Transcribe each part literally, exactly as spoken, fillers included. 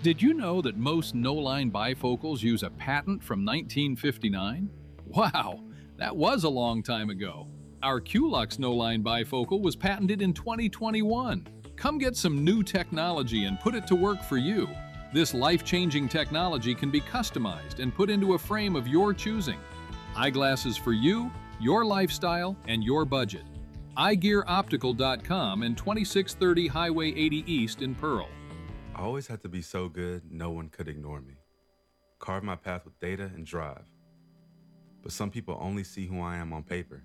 Did you know that most no-line bifocals use a patent from nineteen fifty-nine? Wow, that was a long time ago. Our Q-Lux no-line bifocal was patented in twenty twenty-one. Come get some new technology and put it to work for you. This life-changing technology can be customized and put into a frame of your choosing. Eyeglasses for you, your lifestyle, and your budget. eye gear optical dot com and twenty-six thirty Highway eighty East in Pearl. I always had to be so good, no one could ignore me. Carve my path with data and drive. But some people only see who I am on paper.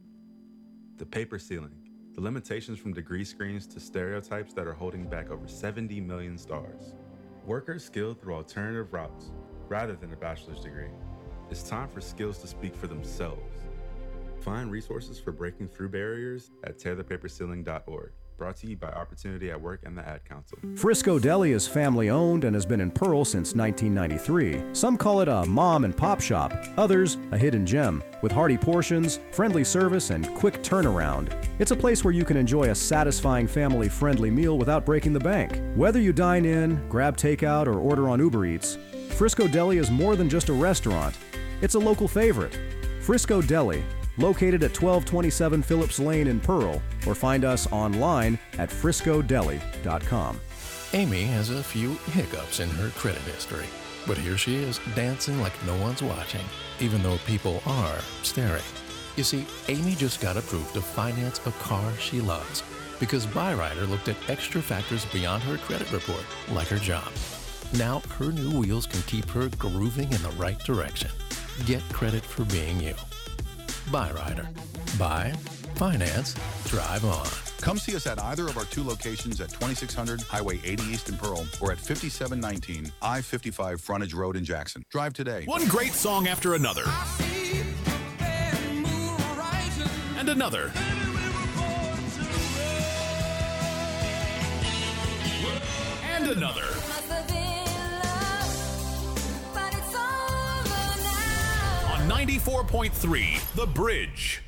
The paper ceiling, the limitations from degree screens to stereotypes that are holding back over seventy million stars. Workers skilled through alternative routes, rather than a bachelor's degree. It's time for skills to speak for themselves. Find resources for breaking through barriers at tear the paper ceiling dot org. Brought to you by Opportunity at Work and the Ad Council. Frisco Deli is family-owned and has been in Pearl since nineteen ninety-three. Some call it a mom and pop shop, others a hidden gem. With hearty portions, friendly service, and quick turnaround. It's a place where you can enjoy a satisfying family-friendly meal without breaking the bank. Whether you dine in, grab takeout, or order on Uber Eats, Frisco Deli is more than just a restaurant. It's a local favorite. Frisco Deli, located at twelve twenty-seven Phillips Lane in Pearl, or find us online at frisco deli dot com. Amy has a few hiccups in her credit history, but here she is dancing like no one's watching, even though people are staring. You see, Amy just got approved to finance a car she loves because Byrider looked at extra factors beyond her credit report, like her job. Now her new wheels can keep her grooving in the right direction. Get credit for being you. Byrider. Buy, finance, drive on. Come see us at either of our two locations at twenty-six hundred Highway eighty East in Pearl or at fifty-seven nineteen I fifty-five Frontage Road in Jackson. Drive today. One great song after another. And another. And another. On ninety-four point three, The Bridge.